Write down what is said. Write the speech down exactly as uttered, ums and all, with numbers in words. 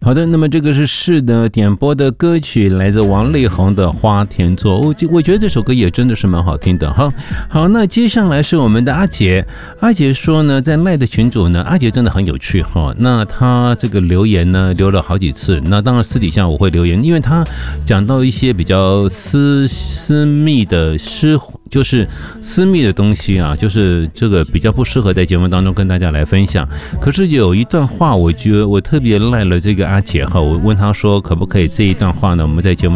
好的，那么这个是是的点播的歌曲，来自王力宏的《花田座》。我我觉得这首歌也真的是蛮好听的哈。好，那接下来是我们的阿杰，阿杰说呢，在赖的群组呢，阿杰真的很有趣哈。那他这个留言呢，留了好几次。那当然私底下我会留言，因为他讲到一些比较私私密的私。就是私密的东西啊，就是这个比较不适合在节目当中跟大家来分享。可是有一段话，我觉得我特别赖了这个阿姐哈，我问他说可不可以这一段话呢，我们在节目